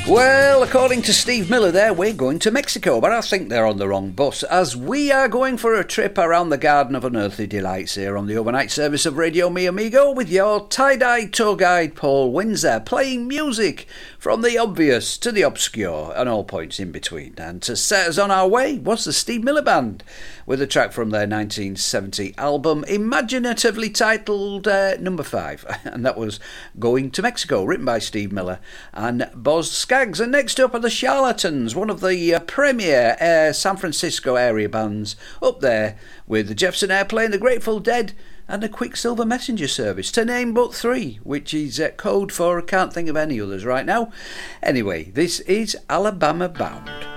Well, according to Steve Miller there, we're going to Mexico, but I think they're on the wrong bus, as we are going for a trip around the Garden of Unearthly Delights here on the overnight service of Radio Mi Amigo with your tie-dye tour guide Paul Windsor, playing music from the obvious to the obscure and all points in between. And to set us on our way was the Steve Miller Band, with a track from their 1970 album, imaginatively titled Number 5, and that was Going to Mexico, written by Steve Miller and Boz Scaggs. And next up are the Charlatans, one of the premier San Francisco area bands, up there with the Jefferson Airplane, the Grateful Dead and the Quicksilver Messenger Service, to name but three, which is code for I can't think of any others right now. Anyway, this is Alabama Bound.